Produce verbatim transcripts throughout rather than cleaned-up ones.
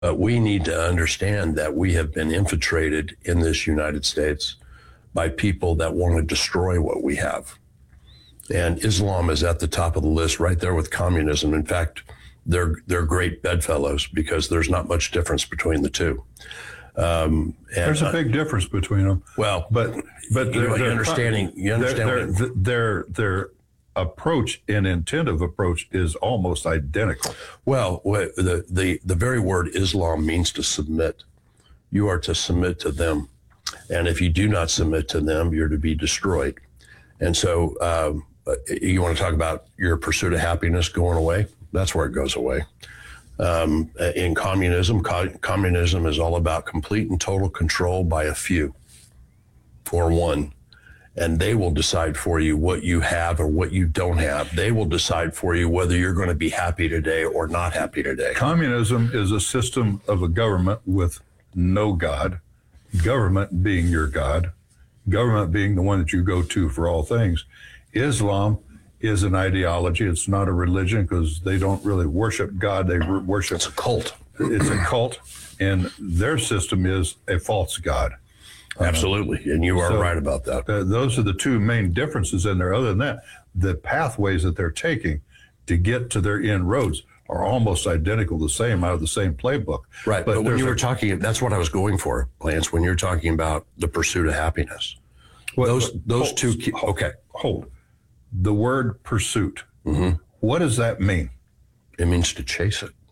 But we need to understand that we have been infiltrated in this United States by people that want to destroy what we have. And Islam is at the top of the list, right there with communism. In fact, they're they're great bedfellows because there's not much difference between the two. Um, and, there's a big difference between them. Well, but but you they're, know, they're, understanding, you understand their their, their their approach and intent of approach is almost identical. Well, the the the very word Islam means to submit. You are to submit to them, and if you do not submit to them, you're to be destroyed. And so, um, you want to talk about your pursuit of happiness going away? That's where it goes away. Um, in communism, co- communism is all about complete and total control by a few or one. And they will decide for you what you have or what you don't have. They will decide for you whether you're going to be happy today or not happy today. Communism is a system of a government with no God, government being your God, government being the one that you go to for all things. Islam is an ideology. It's not a religion because they don't really worship God. They worship... It's a cult. It's a cult, and their system is a false God. Absolutely, and you are so, right about that. Uh, those are the two main differences in there. Other than that, the pathways that they're taking to get to their end roads are almost identical, the same, out of the same playbook. Right, but, but when you were a, talking, that's what I was going for, Lance, when you're talking about the pursuit of happiness. Well, those those hold, two, key, hold, okay. Hold. The word pursuit, mm-hmm. what does that mean? It means to chase it.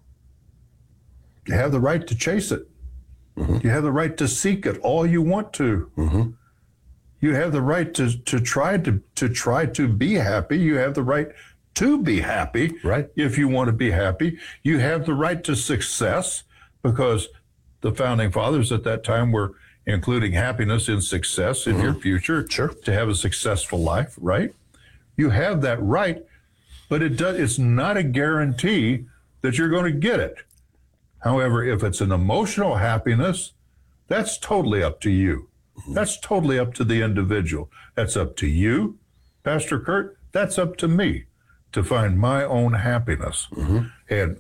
You have the right to chase it. Mm-hmm. You have the right to seek it all you want to. Mm-hmm. You have the right to, to try to to try to be happy. You have the right to be happy. Right. If you want to be happy. You have the right to success because the founding fathers at that time were including happiness in success in mm-hmm. your future. Sure. To have a successful life, right? You have that right, but it does, it's not a guarantee that you're going to get it. However, if it's an emotional happiness, that's totally up to you. That's totally up to the individual. That's up to you, Pastor Kurt. That's up to me to find my own happiness. Mm-hmm. And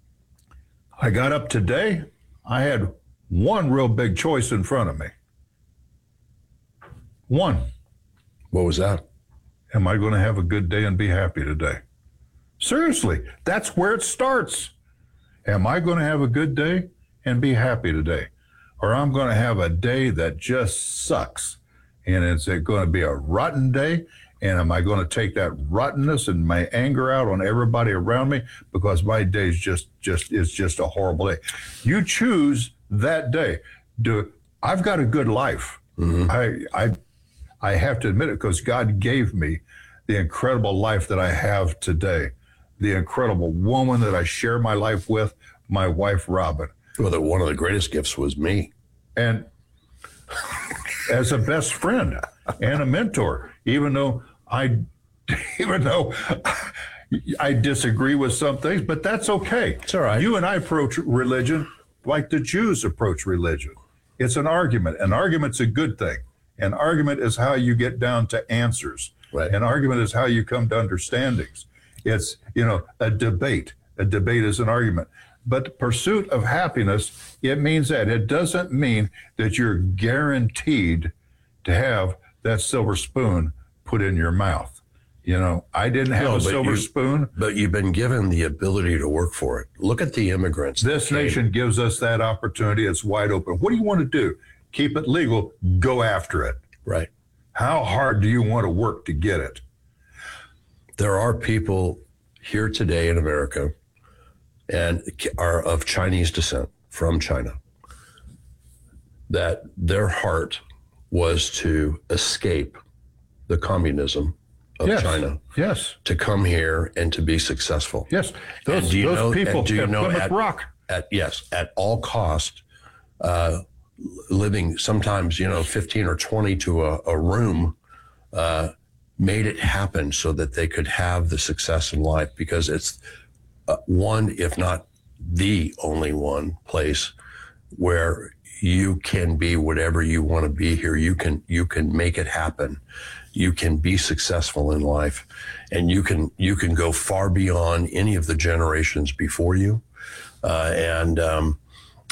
I got up today, I had one real big choice in front of me. One. What was that? Am I going to have a good day and be happy today? Seriously, that's where it starts. Am I going to have a good day and be happy today? Or I'm going to have a day that just sucks. And it's going to be a rotten day. And am I going to take that rottenness and my anger out on everybody around me because my day is just, just, is just a horrible day? You choose that day. Do I've got a good life. Mm-hmm. I, I, I have to admit it because God gave me the incredible life that I have today. The incredible woman that I share my life with, my wife, Robin. Well, the, one of the greatest gifts was me. And as a best friend and a mentor, even though I, even though I disagree with some things, but that's okay. It's all right. You and I approach religion like the Jews approach religion. It's an argument. An argument's a good thing. An argument is how you get down to answers. Right. An argument is how you come to understandings. It's, you know, a debate. A debate is an argument. But the pursuit of happiness, it means that. It doesn't mean that you're guaranteed to have that silver spoon put in your mouth. You know, I didn't have no, a silver you, spoon. But you've been given the ability to work for it. Look at the immigrants. This nation gives us that opportunity. It's wide open. What do you want to do? Keep it legal. Go after it. Right. How hard do you want to work to get it? There are people here today in America and are of Chinese descent, from China, that their heart was to escape the communism of yes. China. Yes. To come here and to be successful. Yes. Those, do you those know, people do you at know Plymouth at, Rock. At, yes, at all cost, uh, living sometimes, you know, fifteen or twenty to a, a room, uh, made it happen so that they could have the success in life, because it's uh, one, if not the only one place where you can be whatever you want to be here. You can, you can make it happen. You can be successful in life, and you can, you can go far beyond any of the generations before you. Uh, and, um,